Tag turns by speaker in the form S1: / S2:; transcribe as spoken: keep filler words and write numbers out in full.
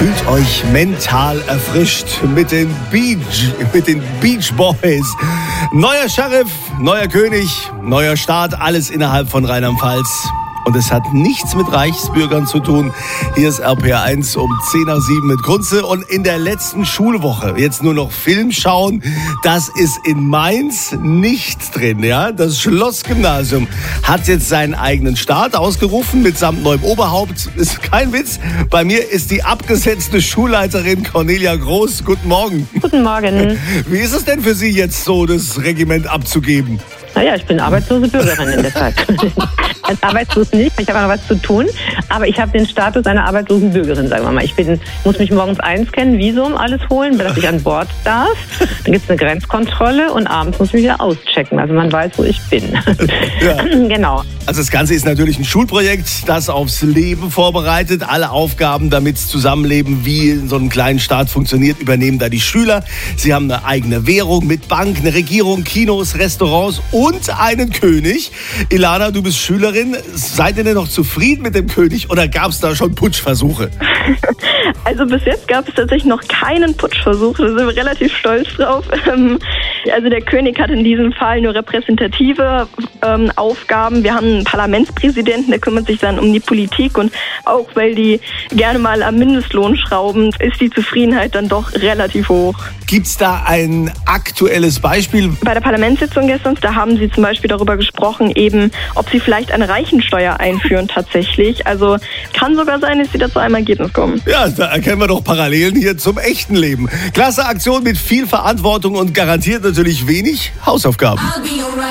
S1: Fühlt euch mental erfrischt mit den Beach, mit den Beach Boys. Neuer Sheriff, neuer König, neuer Staat, alles innerhalb von Rheinland-Pfalz. Und es hat nichts mit Reichsbürgern zu tun. Hier ist R P R eins um zehn nach sieben mit Kunze. Und in der letzten Schulwoche jetzt nur noch Film schauen. Das ist in Mainz nicht drin. Ja, das Schlossgymnasium hat jetzt seinen eigenen Start ausgerufen mitsamt neuem Oberhaupt. Ist kein Witz. Bei mir ist die abgesetzte Schulleiterin Cornelia Groß. Guten Morgen.
S2: Guten Morgen.
S1: Wie ist es denn für Sie jetzt so, das Regiment abzugeben?
S2: Naja, ich bin arbeitslose Bürgerin in der Zeit. Arbeitslos nicht, ich habe noch was zu tun, aber ich habe den Status einer arbeitslosen Bürgerin, sagen wir mal. Ich bin, muss mich morgens einscannen, Visum, alles holen, dass ich an Bord darf. Dann gibt es eine Grenzkontrolle und abends muss ich mich wieder auschecken, also man weiß, wo ich bin. Ja. Genau.
S1: Also das Ganze ist natürlich ein Schulprojekt, das aufs Leben vorbereitet. Alle Aufgaben, damit das Zusammenleben wie in so einem kleinen Staat funktioniert, übernehmen da die Schüler. Sie haben eine eigene Währung mit Bank, eine Regierung, Kinos, Restaurants und einen König. Ilana, du bist Schülerin. Seid ihr denn noch zufrieden mit dem König oder gab es da schon Putschversuche?
S3: Also bis jetzt gab es tatsächlich noch keinen Putschversuch. Da sind wir relativ stolz drauf. Also der König hat in diesem Fall nur repräsentative ähm, Aufgaben. Wir haben einen Parlamentspräsidenten, der kümmert sich dann um die Politik. Und auch weil die gerne mal am Mindestlohn schrauben, ist die Zufriedenheit dann doch relativ hoch.
S1: Gibt es da ein aktuelles Beispiel?
S3: Bei der Parlamentssitzung gestern, da haben sie zum Beispiel darüber gesprochen, eben, ob sie vielleicht eine Reichensteuer einführen tatsächlich. Also kann sogar sein, dass sie da zu einem Ergebnis kommen.
S1: Ja, da erkennen wir doch Parallelen hier zum echten Leben. Klasse Aktion mit viel Verantwortung und garantiert natürlich wenig Hausaufgaben.